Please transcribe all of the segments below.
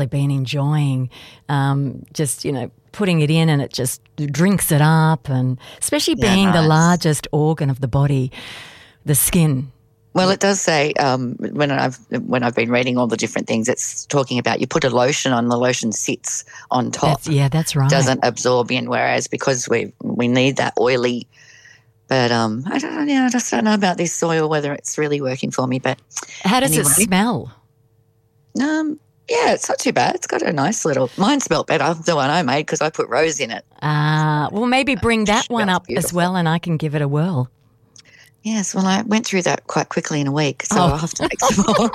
been enjoying just, putting it in, and it just drinks it up, and especially being the largest organ of the body, the skin. Well, it does say when I've been reading all the different things, it's talking about you put a lotion on, the lotion sits on top. That's right. Doesn't absorb in, whereas because we need that oily. But I just don't know about this oil, whether it's really working for me. But how does it smell? Yeah, it's not too bad. It's got a nice little. Mine smelled better, the one I made, because I put rose in it. Well, maybe bring that one up beautiful as well, and I can give it a whirl. Yes, well, I went through that quite quickly in a week, so I'll have to make some more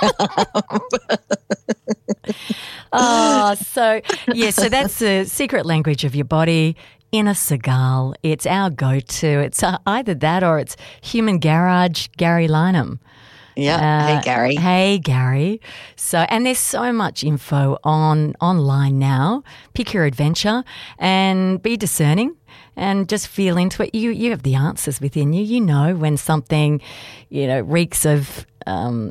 up. So that's the secret language of your body. Inner Seagal. It's our go-to. It's either that or it's Human Garage, Gary Lynham. Yeah. Hey, Gary. Hey, Gary. So, and there's so much info online now. Pick your adventure and be discerning and just feel into it. You have the answers within you. You know when something, reeks of, I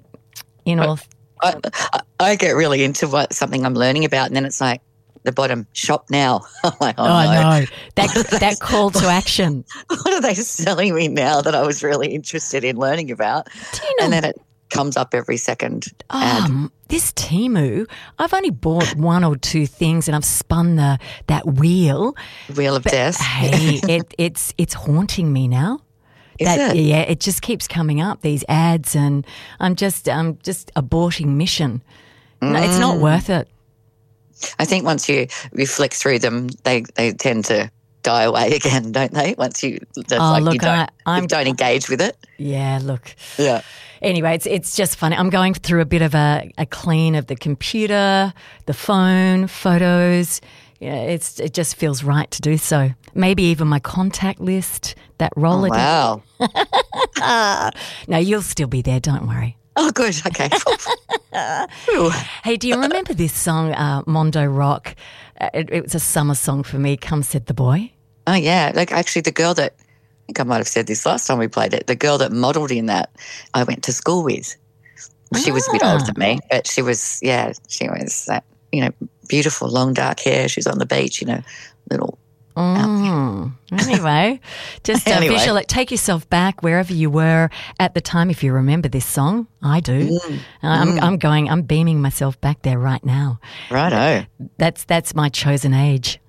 get really into something I'm learning about, and then it's like, the bottom, shop now. I'm like, no. That call to action. What are they selling me now that I was really interested in learning about? And then it comes up every second ad. This Temu, I've only bought one or two things, and I've spun that wheel. Wheel of death. Hey, it's haunting me now. Is it? Yeah, it just keeps coming up, these ads, and I'm just aborting mission. No, it's not worth it. I think once you flick through them, they tend to die away again, don't they? Once you don't engage with it. Yeah, look. Yeah. Anyway, it's just funny. I'm going through a bit of a clean of the computer, the phone, photos. Yeah, it just feels right to do so. Maybe even my contact list, that Rolodex. Oh, wow. No, you'll still be there. Don't worry. Oh, good. Okay. Hey, do you remember this song, Mondo Rock? It was a summer song for me, Come Said the Boy. Oh, yeah. Like, actually, the girl that, I think I might have said this last time we played it, the girl that modelled in that, I went to school with. She was a bit older than me, but she was that, beautiful, long, dark hair. She was on the beach, little. Anyway, just visual it. Take yourself back wherever you were at the time. If you remember this song, I do. I'm beaming myself back there right now. Righto. That's my chosen age.